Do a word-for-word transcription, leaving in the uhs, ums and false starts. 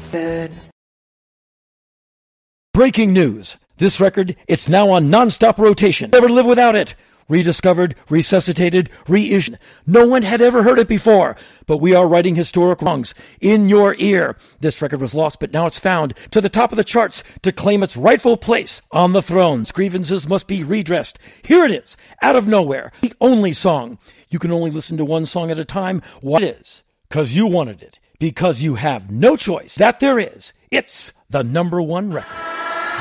Good. Breaking news. This record, it's now on non-stop rotation. Never live without it. Rediscovered, resuscitated, reissued. No one had ever heard it before, but we are righting historic wrongs in your ear. This record was lost, but now it's found to the top of the charts to claim its rightful place on the thrones. Grievances must be redressed. Here it is, out of nowhere, the only song. You can only listen to one song at a time. Why it is? Because you wanted it. Because you have no choice. That there is. It's the number one record.